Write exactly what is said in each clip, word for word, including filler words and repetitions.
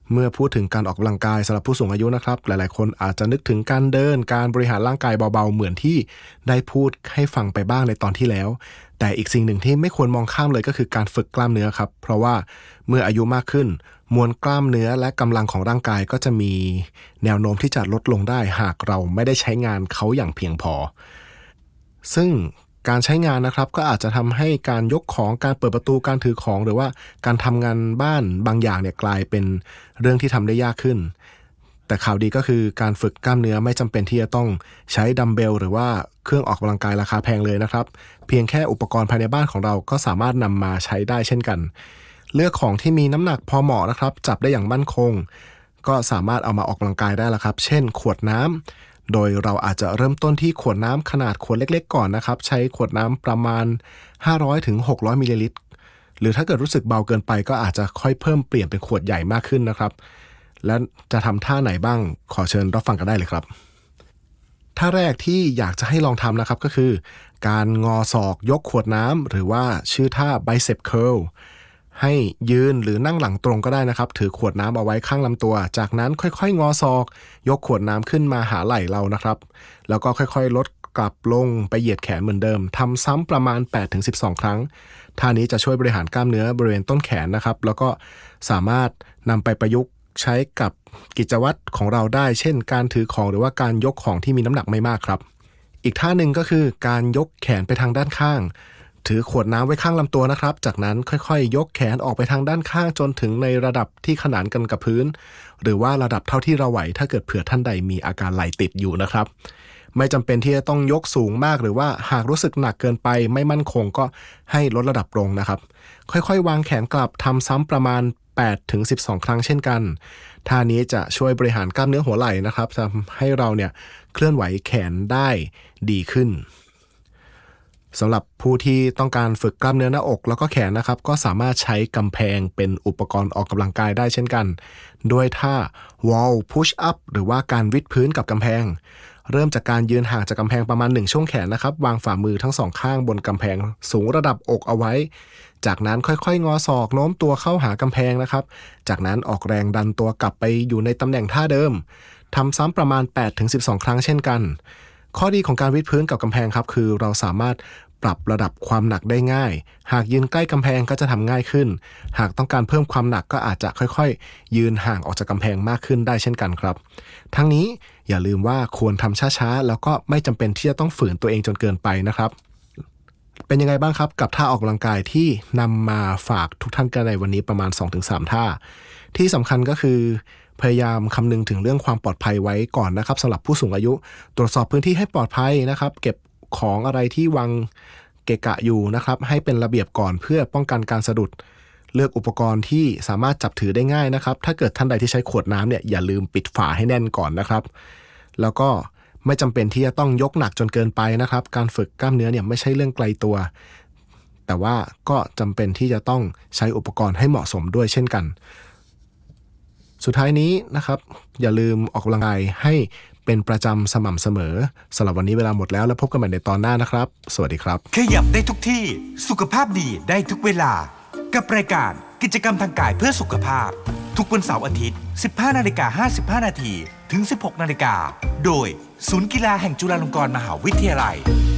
เมื่อพูดถึงการออกกำลังกายสำหรับผู้สูงอายุนะครับหลายๆคนอาจจะนึกถึงการเดินการบริหารร่างกายเบาๆเหมือนที่ได้พูดให้ฟังไปบ้างในตอนที่แล้วแต่อีกสิ่งหนึ่งที่ไม่ควรมองข้ามเลยก็คือการฝึกกล้ามเนื้อครับเพราะว่าเมื่ออายุมากขึ้นมวลกล้ามเนื้อและกำลังของร่างกายก็จะมีแนวโน้มที่จะลดลงได้หากเราไม่ได้ใช้งานเขาอย่างเพียงพอซึ่งการใช้งานนะครับก็อาจจะทำให้การยกของการเปิดประตูการถือของหรือว่าการทำงานบ้านบางอย่างเนี่ยกลายเป็นเรื่องที่ทำได้ยากขึ้นแต่ข่าวดีก็คือการฝึกกล้ามเนื้อไม่จำเป็นที่จะต้องใช้ดัมเบลหรือว่าเครื่องออกกำลังกายราคาแพงเลยนะครับเพียงแค่อุปกรณ์ภายในบ้านของเราก็สามารถนำมาใช้ได้เช่นกันเลือกของที่มีน้ำหนักพอเหมาะนะครับจับได้อย่างมั่นคงก็สามารถเอามาออกกำลังกายได้แล้วครับเช่นขวดน้ำโดยเราอาจจะเริ่มต้นที่ขวดน้ำขนาดขวดเล็กๆก่อนนะครับใช้ขวดน้ำประมาณห้าร้อยถึงหกร้อยมิลลิลิตรหรือถ้าเกิดรู้สึกเบาเกินไปก็อาจจะค่อยเพิ่มเปลี่ยนเป็นขวดใหญ่มากขึ้นนะครับและจะทำท่าไหนบ้างขอเชิญรับฟังกันได้เลยครับท่าแรกที่อยากจะให้ลองทำนะครับก็คือการงอศอกยกขวดน้ำหรือว่าชื่อท่า bicep curlให้ยืนหรือนั่งหลังตรงก็ได้นะครับถือขวดน้ำเอาไว้ข้างลำตัวจากนั้นค่อยๆงอศอกยกขวดน้ำขึ้นมาหาไหล่เรานะครับแล้วก็ค่อยๆลดกลับลงไปเหยียดแขนเหมือนเดิมทำซ้ำประมาณ แปดถึงสิบสอง ครั้งท่านี้จะช่วยบริหารกล้ามเนื้อบริเวณต้นแขนนะครับแล้วก็สามารถนำไปประยุกต์ใช้กับกิจวัตรของเราได้เช่นการถือของหรือว่าการยกของที่มีน้ำหนักไม่มากครับอีกท่าหนึ่งก็คือการยกแขนไปทางด้านข้างถือขวดน้ำไว้ข้างลำตัวนะครับจากนั้นค่อยๆยกแขนออกไปทางด้านข้างจนถึงในระดับที่ขนานกันกับพื้นหรือว่าระดับเท่าที่เราไหวถ้าเกิดเผื่อท่านใดมีอาการไหล่ติดอยู่นะครับไม่จำเป็นที่จะต้องยกสูงมากหรือว่าหากรู้สึกหนักเกินไปไม่มั่นคงก็ให้ลดระดับลงนะครับค่อยๆวางแขนกลับทำซ้ำประมาณ แปดถึงสิบสอง ครั้งเช่นกันท่านี้จะช่วยบริหารกล้ามเนื้อหัวไหล่นะครับทำให้เราเนี่ยเคลื่อนไหวแขนได้ดีขึ้นสำหรับผู้ที่ต้องการฝึกกล้ามเนื้อหน้าอกแล้วก็แขนนะครับก็สามารถใช้กำแพงเป็นอุปกรณ์ออกกำลังกายได้เช่นกันด้วยท่า wall push up หรือว่าการวิดพื้นกับกำแพงเริ่มจากการยืนห่างจากกำแพงประมาณหนึ่งช่วงแขนนะครับวางฝ่ามือทั้งสองข้างบนกำแพงสูงระดับอกเอาไว้จากนั้นค่อยๆงอศอกโน้มตัวเข้าหากำแพงนะครับจากนั้นออกแรงดันตัวกลับไปอยู่ในตำแหน่งท่าเดิมทำซ้ำประมาณ แปดถึงสิบสอง ครั้งเช่นกันข้อดีของการวิดพื้นกับกำแพงครับคือเราสามารถปรับระดับความหนักได้ง่ายหากยืนใกล้กำแพงก็จะทำง่ายขึ้นหากต้องการเพิ่มความหนักก็อาจจะค่อยๆยืนห่างออกจากกำแพงมากขึ้นได้เช่นกันครับทั้งนี้อย่าลืมว่าควรทำช้าๆแล้วก็ไม่จำเป็นที่จะต้องฝืนตัวเองจนเกินไปนะครับเป็นยังไงบ้างครับกับท่าออกกำลังกายที่นำมาฝากทุกท่านกันในวันนี้ประมาณ สองถึงสาม ท่าที่สำคัญก็คือพยายามคำนึงถึงเรื่องความปลอดภัยไว้ก่อนนะครับสำหรับผู้สูงอายุตรวจสอบพื้นที่ให้ปลอดภัยนะครับเก็บของอะไรที่วางเกะกะอยู่นะครับให้เป็นระเบียบก่อนเพื่อป้องกันการสะดุดเลือกอุปกรณ์ที่สามารถจับถือได้ง่ายนะครับถ้าเกิดท่านใดที่ใช้ขวดน้ำเนี่ยอย่าลืมปิดฝาให้แน่นก่อนนะครับแล้วก็ไม่จำเป็นที่จะต้องยกหนักจนเกินไปนะครับการฝึกกล้ามเนื้อเนี่ยไม่ใช่เรื่องไกลตัวแต่ว่าก็จำเป็นที่จะต้องใช้อุปกรณ์ให้เหมาะสมด้วยเช่นกันสุดท้ายนี้นะครับอย่าลืมออกกำลังกายให้เป็นประจำสม่ำเสมอสำหรับวันนี้เวลาหมดแล้วแล้วพบกันใหม่ในตอนหน้านะครับสวัสดีครับขยับได้ทุกที่สุขภาพดีได้ทุกเวลากับรายการกิจกรรมทางกายเพื่อสุขภาพทุกวันเสาร์อาทิตย์ สิบห้านาฬิกาห้าสิบห้านาทีถึง สิบหกนาฬิกาโดยศูนย์กีฬาแห่งจุฬาลงกรณ์มหาวิทยาลัย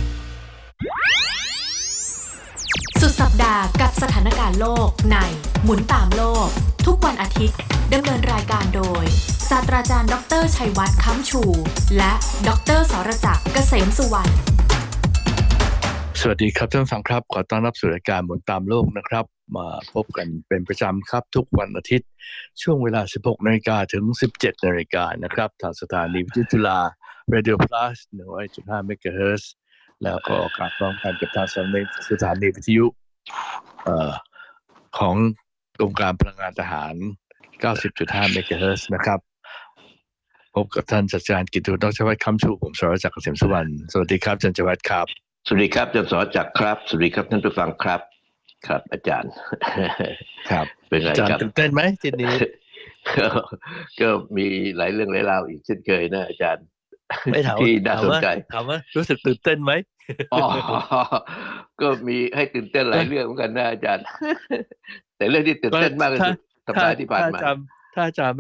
สุดสัปดาห์กับสถานการณ์โลกในหมุนตามโลกทุกวันอาทิตย์ดำเนินรายการโดยศาสตราจารย์ดรชัยวัฒน์ค้ำชูและดรสรจักรเกษมสุวรรณสวัสดีครับท่านผู้ฟังครับขอต้อนรับสู่รายการหมุนตามโลกนะครับมาพบกันเป็นประจำครับทุกวันอาทิตย์ช่วงเวลา สิบหกนาฬิกา ถึง สิบเจ็ดนาฬิกานะครับทางสถานีวิทยุจุฬา Radio Plus หนึ่งร้อยจุดห้า เมกะเฮิรตซ์แล้วก็ออกอากาศพร้อมกันกับทางสถานีวิทยุเอ่อของกรมการพลังงานทหาร เก้าสิบจุดห้า เมกะเฮิรตซ์นะครับพบกับท่านศาสตราจารย์กิตติวัฒน์ ดร.วัฒน์ค้ำชูผมสรจักรเกษมสุวรรณสวัสดีครับอาจารย์วัฒน์ครับสวัสดีครับอาจารย์สรจักรครับสวัสดีครับท่านผู้ฟังครับครับอาจารย์ครับเป็นไงครับอาจารย์ตื่นเต้นไหมทีนี้ก็มีหลายเรื่องหลายราวอีกเช่นเคยนะอาจารย์ไม่ถามที่น่าสนใจถามว่ารู้สึกตื่นเต้นไหมอ๋อก็มีให้ตื่นเต้นหลายเรื่องเหมือนกันนะอาจารย์แต่เรื่องที่ตื่นเต้นมากที่สุดสัปดาห์ที่ผ่านมาถ้าอาจารย์